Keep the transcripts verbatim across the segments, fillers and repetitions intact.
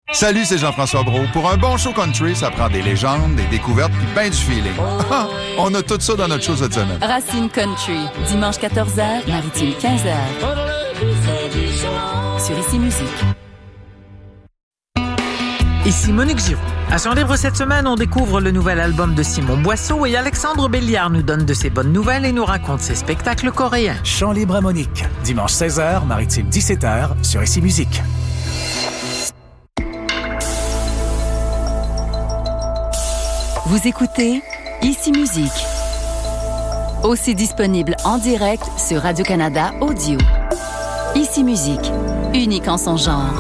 Salut, c'est Jean-François Brault. Pour un bon show country, ça prend des légendes, des découvertes puis ben du feeling. On a tout ça dans notre show cette semaine. Racine Country, dimanche quatorze heures, Maritime quinze heures. Sur Ici Musique. Ici Monique Giroux. À Chant Libre cette semaine, on découvre le nouvel album de Simon Boisseau et Alexandre Béliard nous donne de ses bonnes nouvelles et nous raconte ses spectacles coréens. Chant Libre à Monique, dimanche seize heures, Maritime dix-sept heures, sur Ici Musique. Vous écoutez Ici Musique. Aussi disponible en direct sur Radio-Canada Audio. Ici Musique, unique en son genre.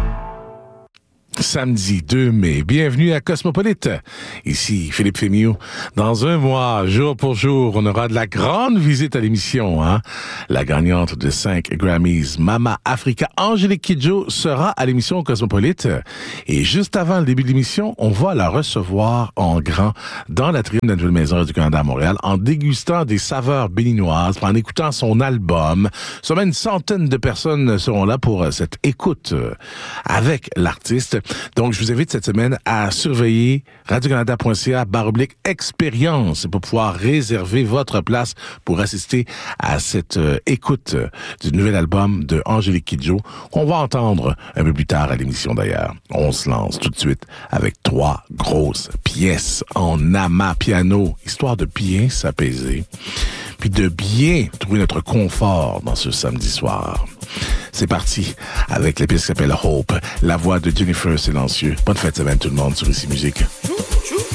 Samedi deux mai. Bienvenue à Cosmopolite. Ici Philippe Fémiot. Dans un mois, jour pour jour, on aura de la grande visite à l'émission, hein. La gagnante de cinq Grammys, Mama Africa, Angélique Kidjo, sera à l'émission Cosmopolite. Et juste avant le début de l'émission, on va la recevoir en grand dans la tribune de la Nouvelle Maison du Canada à Montréal, en dégustant des saveurs béninoises, en écoutant son album. Sûrement une centaine de personnes seront là pour cette écoute avec l'artiste. Donc, je vous invite cette semaine à surveiller radio-canada point c a barre oblique expérience pour pouvoir réserver votre place pour assister à cette euh, écoute euh, du nouvel album de Angélique Kidjo qu'on va entendre un peu plus tard à l'émission d'ailleurs. On se lance tout de suite avec trois grosses pièces en ama piano, histoire de bien s'apaiser, puis de bien trouver notre confort dans ce samedi soir. C'est parti avec la pièce qui s'appelle Hope, la voix de Jennifer Silencieux. Bonne fête de semaine tout le monde sur Ici Musique.